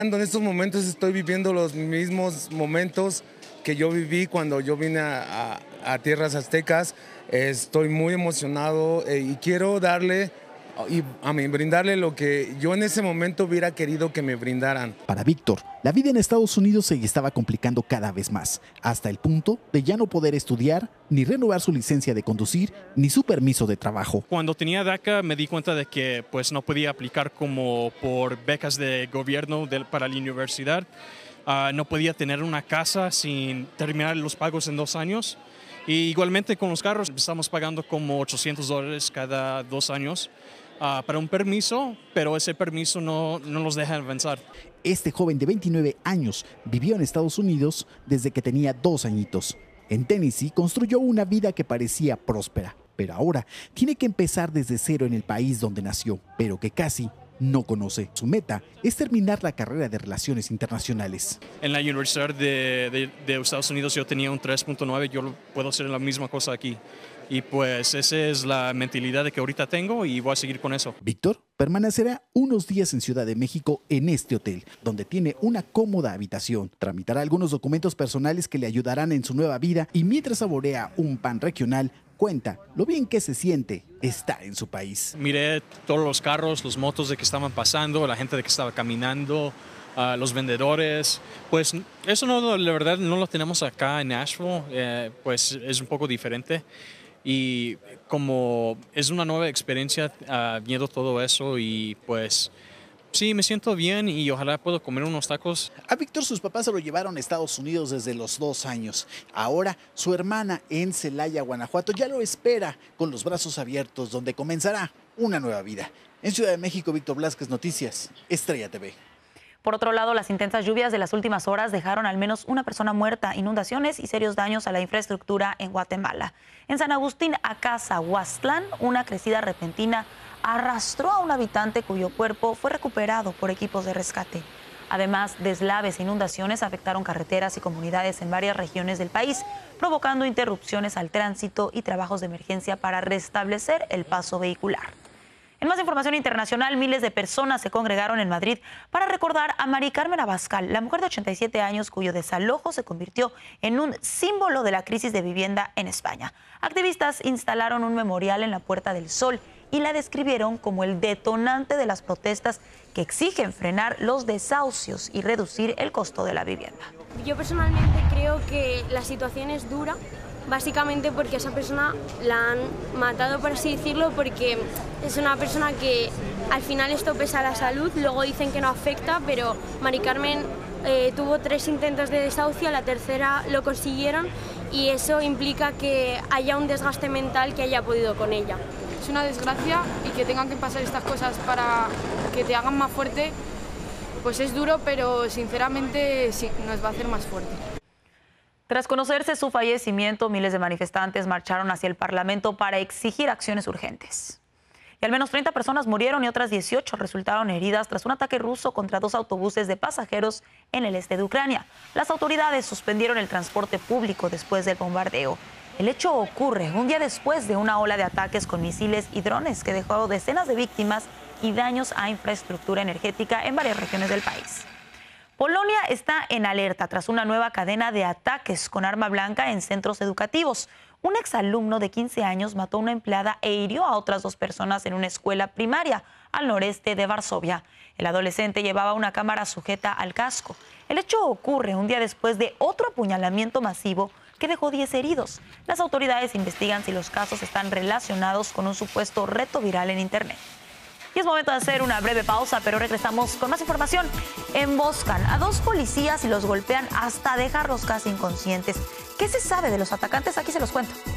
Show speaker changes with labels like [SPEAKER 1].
[SPEAKER 1] En estos momentos estoy viviendo los mismos momentos que yo viví cuando yo vine a tierras aztecas. Estoy muy emocionado y quiero darle y brindarle lo que yo en ese momento hubiera querido que me brindaran.
[SPEAKER 2] Para Víctor, la vida en Estados Unidos se estaba complicando cada vez más, hasta el punto de ya no poder estudiar, ni renovar su licencia de conducir, ni su permiso de trabajo.
[SPEAKER 3] Cuando tenía DACA me di cuenta de que pues, no podía aplicar como por becas de gobierno para la universidad. No podía tener una casa sin terminar los pagos en 2 años. Y igualmente con los carros estamos pagando como $800 cada 2 años. Para un permiso, pero ese permiso no los deja avanzar.
[SPEAKER 2] Este joven de 29 años vivió en Estados Unidos desde que tenía 2 añitos. En Tennessee construyó una vida que parecía próspera, pero ahora tiene que empezar desde cero en el país donde nació, pero que casi no conoce. Su meta es terminar la carrera de Relaciones Internacionales.
[SPEAKER 3] En la Universidad de Estados Unidos yo tenía un 3.9, yo puedo hacer la misma cosa aquí. Y pues esa es la mentalidad que ahorita tengo y voy a seguir con eso.
[SPEAKER 2] Víctor permanecerá unos días en Ciudad de México en este hotel, donde tiene una cómoda habitación. Tramitará algunos documentos personales que le ayudarán en su nueva vida y mientras saborea un pan regional, cuenta lo bien que se siente estar en su país.
[SPEAKER 3] Miré todos los carros, los motos de que estaban pasando, la gente de que estaba caminando, los vendedores. Pues eso no, la verdad no lo tenemos acá en Nashville, pues es un poco diferente. Y como es una nueva experiencia viendo todo eso y pues sí, me siento bien y ojalá pueda comer unos tacos.
[SPEAKER 2] A Víctor sus papás se lo llevaron a Estados Unidos desde los 2 años. Ahora su hermana en Celaya, Guanajuato, ya lo espera con los brazos abiertos, donde comenzará una nueva vida. En Ciudad de México, Víctor Blázquez, Noticias, Estrella TV.
[SPEAKER 4] Por otro lado, las intensas lluvias de las últimas horas dejaron al menos una persona muerta, inundaciones y serios daños a la infraestructura en Guatemala. En San Agustín, Acazahuastlán, una crecida repentina arrastró a un habitante cuyo cuerpo fue recuperado por equipos de rescate. Además, deslaves e inundaciones afectaron carreteras y comunidades en varias regiones del país, provocando interrupciones al tránsito y trabajos de emergencia para restablecer el paso vehicular. En más información internacional, miles de personas se congregaron en Madrid para recordar a Mari Carmen Abascal, la mujer de 87 años cuyo desalojo se convirtió en un símbolo de la crisis de vivienda en España. Activistas instalaron un memorial en la Puerta del Sol y la describieron como el detonante de las protestas que exigen frenar los desahucios y reducir el costo de la vivienda.
[SPEAKER 5] Yo personalmente creo que la situación es dura, básicamente porque a esa persona la han matado, por así decirlo, porque es una persona que al final esto pesa a la salud, luego dicen que no afecta, pero Mari Carmen tuvo 3 intentos de desahucio, a la tercera lo consiguieron y eso implica que haya un desgaste mental que haya podido con ella.
[SPEAKER 6] Es una desgracia y que tengan que pasar estas cosas para que te hagan más fuerte, pues es duro, pero sinceramente sí, nos va a hacer más fuerte.
[SPEAKER 4] Tras conocerse su fallecimiento, miles de manifestantes marcharon hacia el Parlamento para exigir acciones urgentes. Y al menos 30 personas murieron y otras 18 resultaron heridas tras un ataque ruso contra 2 autobuses de pasajeros en el este de Ucrania. Las autoridades suspendieron el transporte público después del bombardeo. El hecho ocurre un día después de una ola de ataques con misiles y drones que dejó decenas de víctimas y daños a infraestructura energética en varias regiones del país. Polonia está en alerta tras una nueva cadena de ataques con arma blanca en centros educativos. Un exalumno de 15 años mató a una empleada e hirió a otras 2 personas en una escuela primaria al noreste de Varsovia. El adolescente llevaba una cámara sujeta al casco. El hecho ocurre un día después de otro apuñalamiento masivo que dejó 10 heridos. Las autoridades investigan si los casos están relacionados con un supuesto reto viral en Internet. Y es momento de hacer una breve pausa, pero regresamos con más información. Emboscan a 2 policías y los golpean hasta dejarlos casi inconscientes. ¿Qué se sabe de los atacantes? Aquí se los cuento.